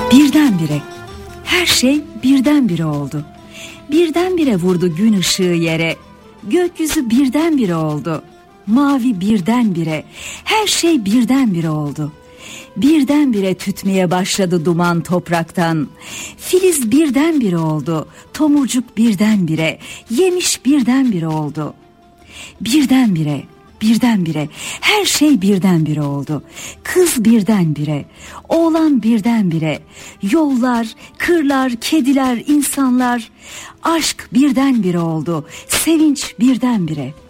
Birdenbire, her şey birdenbire oldu. Birdenbire vurdu gün ışığı yere. Gökyüzü birdenbire oldu. Mavi birdenbire, her şey birdenbire oldu. Birdenbire tütmeye başladı duman topraktan. Filiz birdenbire oldu. Tomurcuk birdenbire, yemiş birdenbire oldu. Birdenbire, birdenbire, her şey birdenbire oldu. Kız birdenbire, oğlan birdenbire, yollar, kırlar, kediler, insanlar, aşk birdenbire oldu. Sevinç birdenbire.